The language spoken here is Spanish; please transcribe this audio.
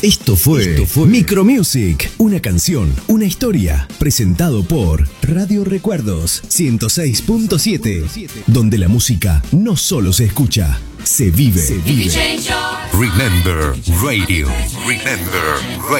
Esto fue Micromusic, una canción, una historia, presentado por Radio Recuerdos 106.7, donde la música no solo se escucha, se vive. Remember Radio. Remember Radio.